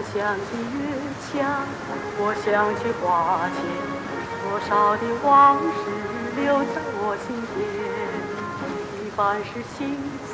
想起月墙，我想起花前，多少的往事留在我心间。一半是心。